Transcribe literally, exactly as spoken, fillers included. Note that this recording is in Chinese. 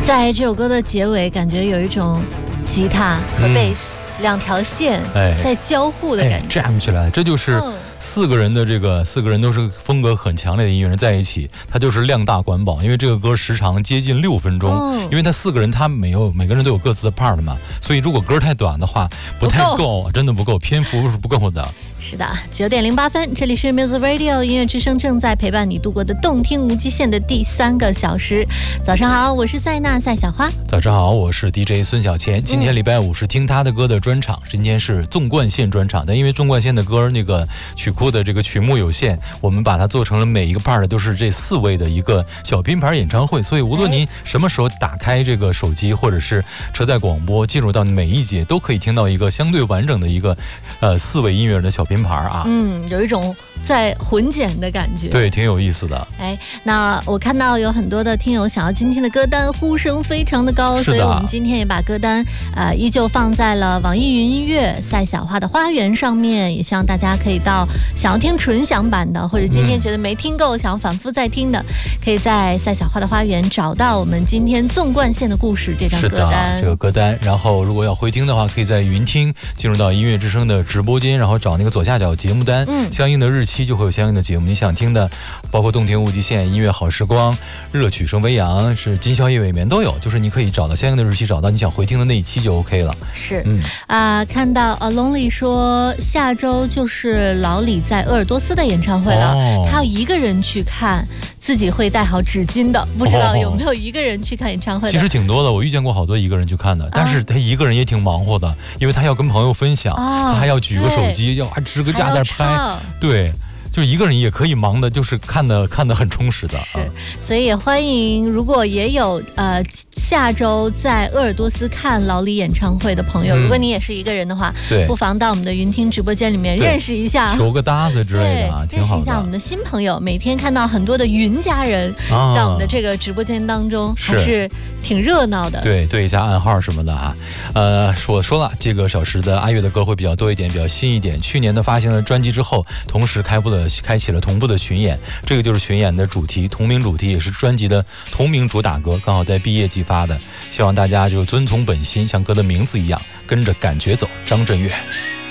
在这首歌的结尾，感觉有一种吉他和贝斯、嗯、两条线在交互的感觉、 哎哎、jam 起来，这就是四个人的这个四个人都是风格很强烈的音乐人在一起，它就是量大管饱。因为这个歌时长接近六分钟、哦、因为它四个人他没有每个人都有各自的 part 嘛，所以如果歌太短的话不太够，真的不够，篇幅是不够的。 是的，九点零八分，这里是 Music Radio 音乐之声，正在陪伴你度过的动听无极限的第三个小时。早上好，我是塞娜赛小花。 早上好，我是 D J 孙小钱。今天礼拜五是听他的歌的专场，今天是纵贯线专场，但因为纵贯线的歌那个曲库的这个曲目有限，我们把它做成了每一个 part 都是这四位的一个小拼盘演唱会，所以无论您什么时候打开这个手机或者是车载广播，进入到每一节都可以听到一个相对完整的一个呃四位音乐人的小拼盘啊。 嗯，有一种在混剪的感觉， 对，挺有意思的。 哎，那我看到有很多的听友想要今天的歌单，呼声非常的高，所以我们今天也把歌单呃依旧放在了网易云音乐赛小花的花园上面，也希望大家可以到想要听纯享版的，或者今天觉得没听够、嗯、想要反复再听的，可以在赛小花的花园找到我们今天纵贯线的故事这张歌单。 是的，这个歌单。然后如果要回听的话，可以在云听进入到音乐之声的直播间，然后找那个左下角节目单，嗯，相应的日期就会有相应的节目。你想听的，包括动听无极限、音乐好时光、热曲声微扬，是今宵夜未眠都有，就是你可以找到相应的日期，找到你想回听的那一期就 OK 了。 是，嗯啊、呃，看到呃 Lonely 说下周就是老李在鄂尔多斯的演唱会了，哦、他要一个人去看，自己会带好纸巾的，不知道有没有一个人去看演唱会的？ 其实挺多的，我遇见过好多一个人去看的，但是他一个人也挺忙活的，因为他要跟朋友分享，哦、他还要举个手机，要还支个架在拍，对。就一个人也可以忙的，就是看的看的很充实的。 是，所以也欢迎，如果也有呃下周在鄂尔多斯看老李演唱会的朋友，嗯、如果你也是一个人的话，对，不妨到我们的云听直播间里面认识一下， 求个搭子之类的， 对，认识一下我们的新朋友。每天看到很多的云家人在我们的这个直播间当中，啊、还是挺热闹的。 对，对一下暗号什么的啊。呃，我说了，这个小时的阿月的歌会比较多一点，比较新一点。去年的发行了专辑之后，同时开播的。开启了同步的巡演，这个就是巡演的主题，同名主题也是专辑的同名主打歌，刚好在毕业季发的，希望大家就遵从本心，像歌的名字一样，跟着感觉走。张震岳。